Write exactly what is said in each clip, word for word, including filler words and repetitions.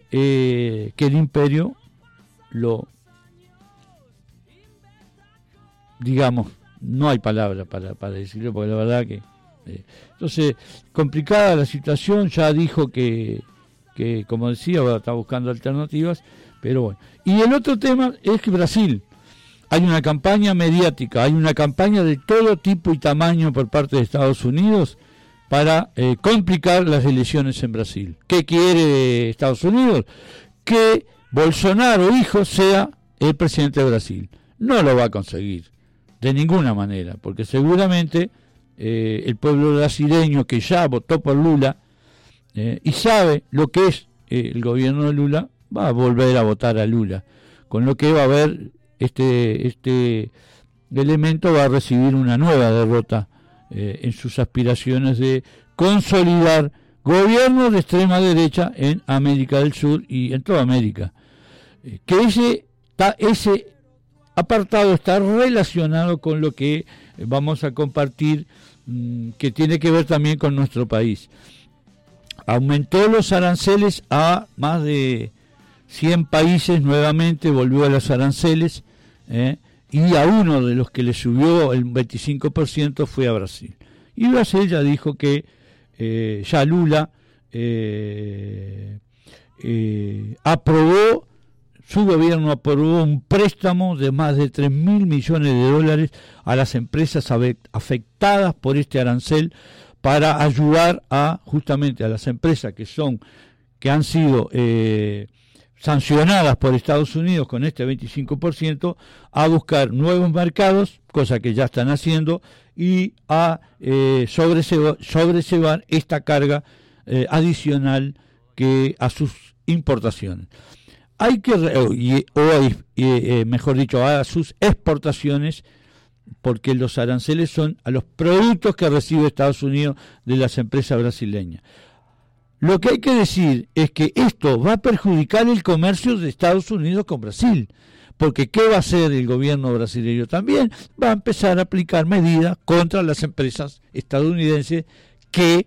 eh, que el imperio lo, digamos, no hay palabra para, para decirlo, porque la verdad que... Eh, entonces, complicada la situación, ya dijo que, que como decía, está buscando alternativas, pero bueno. Y el otro tema es que Brasil, hay una campaña mediática, hay una campaña de todo tipo y tamaño por parte de Estados Unidos para eh, complicar las elecciones en Brasil. ¿Qué quiere Estados Unidos? Que Bolsonaro, hijo, sea el presidente de Brasil. No lo va a conseguir, de ninguna manera, porque seguramente eh, el pueblo brasileño que ya votó por Lula eh, y sabe lo que es eh, el gobierno de Lula, va a volver a votar a Lula, con lo que va a haber este, este elemento, va a recibir una nueva derrota eh, en sus aspiraciones de consolidar gobiernos de extrema derecha en América del Sur y en toda América. Eh, que ese, ta, ese apartado está relacionado con lo que vamos a compartir, mmm, que tiene que ver también con nuestro país. Aumentó los aranceles a más de cien países, nuevamente volvió a los aranceles, eh, y a uno de los que le subió el veinticinco por ciento fue a Brasil. Y Brasil ya dijo que eh, ya Lula eh, eh, aprobó, su gobierno aprobó un préstamo de más de tres mil millones de dólares a las empresas afectadas por este arancel para ayudar a justamente a las empresas que son que han sido eh, sancionadas por Estados Unidos con este veinticinco por ciento a buscar nuevos mercados, cosa que ya están haciendo, y a eh, sobrellevar, sobrellevar esta carga eh, adicional que a sus importaciones. Hay que, o, y, o eh, mejor dicho, a sus exportaciones, porque los aranceles son a los productos que recibe Estados Unidos de las empresas brasileñas. Lo que hay que decir es que esto va a perjudicar el comercio de Estados Unidos con Brasil, porque ¿qué va a hacer el gobierno brasileño? También va a empezar a aplicar medidas contra las empresas estadounidenses que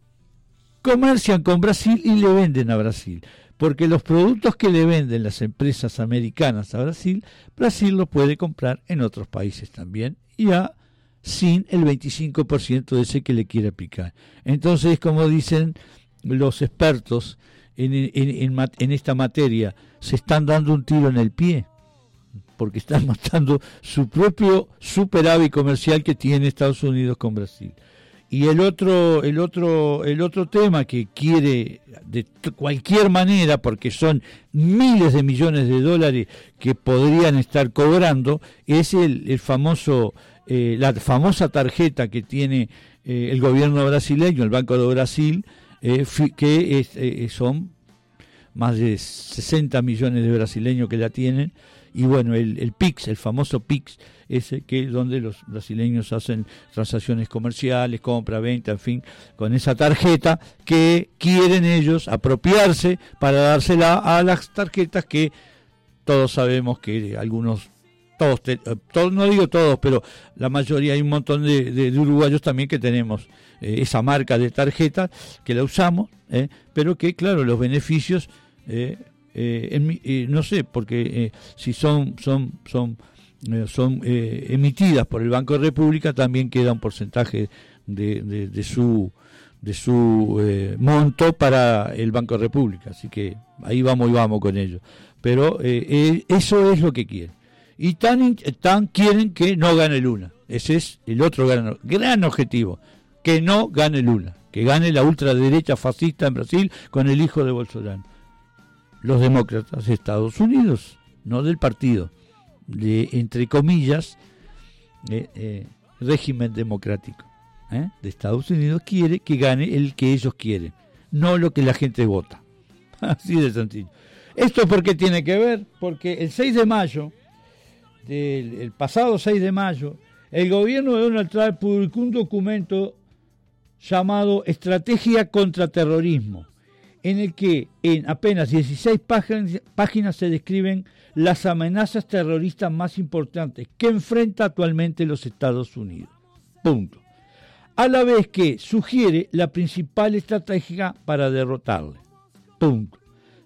comercian con Brasil y le venden a Brasil, porque los productos que le venden las empresas americanas a Brasil, Brasil los puede comprar en otros países también, y a sin el veinticinco por ciento de ese que le quiere aplicar. Entonces, como dicen los expertos en, en, en, en esta materia, se están dando un tiro en el pie, porque están matando su propio superávit comercial que tiene Estados Unidos con Brasil. Y el otro, el otro, el otro tema que quiere de cualquier manera, porque son miles de millones de dólares que podrían estar cobrando, es el, el famoso, eh, la famosa tarjeta que tiene eh, el gobierno brasileño, el Banco de Brasil, eh, que es, eh, son más de sesenta millones de brasileños que la tienen. Y bueno, el, el Pix, el famoso Pix, ese que es donde los brasileños hacen transacciones comerciales, compra, venta, en fin, con esa tarjeta que quieren ellos apropiarse para dársela a las tarjetas que todos sabemos que algunos, todos, todos no digo todos, pero la mayoría, hay un montón de, de, de uruguayos también que tenemos eh, esa marca de tarjeta, que la usamos, eh, pero que claro, los beneficios... Eh, Eh, en, eh, no sé, porque eh, si son son son eh, son eh, emitidas por el Banco de República, también queda un porcentaje de, de, de su de su eh, monto para el Banco de República, así que ahí vamos y vamos con ello. Pero eh, eh, eso es lo que quieren, y tan tan quieren que no gane Lula. Ese es el otro gran gran objetivo, que no gane Lula, que gane la ultraderecha fascista en Brasil con el hijo de Bolsonaro. Los demócratas de Estados Unidos, no del partido, de, entre comillas, eh, eh, régimen democrático eh, de Estados Unidos, quiere que gane el que ellos quieren, no lo que la gente vota. Así de sencillo. ¿Esto por qué tiene que ver? Porque el seis de mayo, del, el pasado seis de mayo, el gobierno de Donald Trump publicó un documento llamado Estrategia contra Terrorismo, en el que en apenas dieciséis páginas, páginas se describen las amenazas terroristas más importantes que enfrenta actualmente los Estados Unidos. Punto. A la vez que sugiere la principal estrategia para derrotarle. Punto.